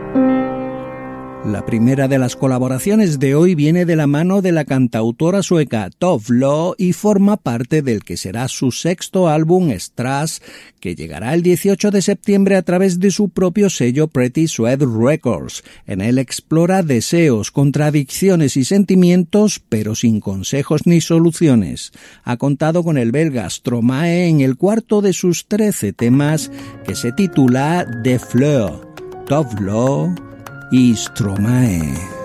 La primera de las colaboraciones de hoy viene de la mano de la cantautora sueca Tove Lo y forma parte del que será su sexto álbum Strass, que llegará el 18 de septiembre a través de su propio sello Pretty Sweat Records. En él explora deseos, contradicciones y sentimientos, pero sin consejos ni soluciones. Ha contado con el belga Stromae en el cuarto de sus 13 temas, que se titula Des Fleurs. Tove Lo y Stromae.